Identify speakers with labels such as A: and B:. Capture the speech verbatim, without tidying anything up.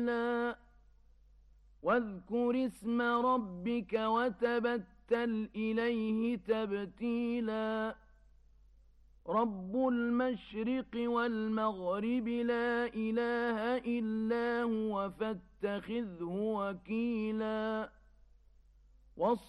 A: واذكر اسم ربك وتبتل إليه تبتيلا رب المشرق والمغرب لا إله إلا هو فاتخذه وكيلا